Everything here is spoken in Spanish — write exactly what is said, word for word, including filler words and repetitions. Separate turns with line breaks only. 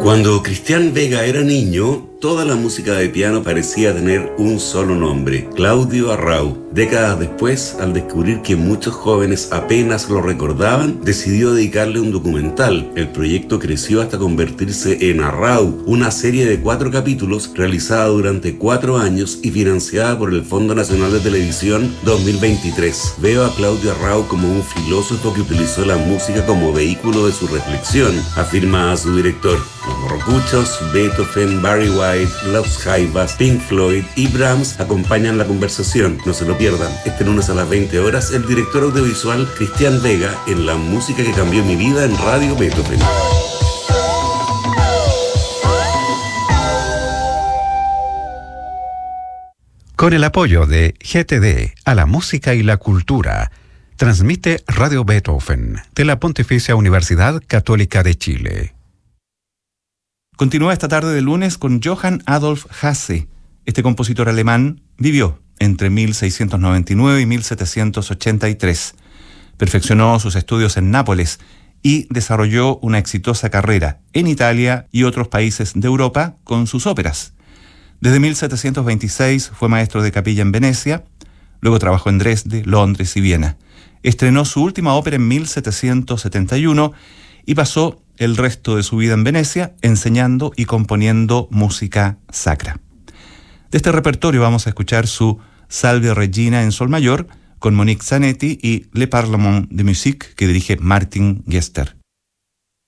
Cuando Cristian Vega era niño, toda la música de piano parecía tener un solo nombre, Claudio Arrau. Décadas después, al descubrir que muchos jóvenes apenas lo recordaban, decidió dedicarle un documental. El proyecto creció hasta convertirse en Arrau, una serie de cuatro capítulos realizada durante cuatro años y financiada por el Fondo Nacional de Televisión dos mil veintitrés. Veo a Claudio Arrau como un filósofo que utilizó la música como vehículo de su reflexión, afirma su director. Los Morrocuchos, Beethoven, Barry White, Los Jaivas, Pink Floyd y Brahms acompañan la conversación. No se lo pierdan. Este lunes a las veinte horas, el director audiovisual Cristian Vega en La música que cambió mi vida en Radio Beethoven.
Con el apoyo de G T D a la música y la cultura, transmite Radio Beethoven de la Pontificia Universidad Católica de Chile.
Continúa esta tarde de lunes con Johann Adolf Hasse. Este compositor alemán vivió entre mil seiscientos noventa y nueve y mil setecientos ochenta y tres. Perfeccionó sus estudios en Nápoles y desarrolló una exitosa carrera en Italia y otros países de Europa con sus óperas. Desde mil setecientos veintiséis fue maestro de capilla en Venecia, luego trabajó en Dresde, Londres y Viena. Estrenó su última ópera en mil setecientos setenta y uno y pasó el resto de su vida en Venecia enseñando y componiendo música sacra. De este repertorio vamos a escuchar su Salve Regina en sol mayor con Monique Zanetti y Le Parlement de Musique que dirige Martin Gester.